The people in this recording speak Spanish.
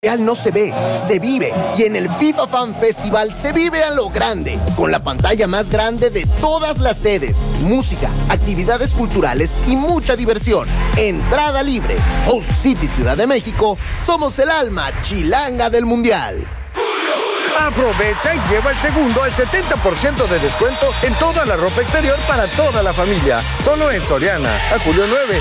No se ve, se vive. Y en el FIFA Fan Festival se vive a lo grande, con la pantalla más grande de todas las sedes, música, actividades culturales y mucha diversión. Entrada libre. Host City Ciudad de México, somos el alma chilanga del Mundial. Aprovecha y lleva el segundo al 70% de descuento en toda la ropa exterior para toda la familia. Solo en Soriana, a julio 9.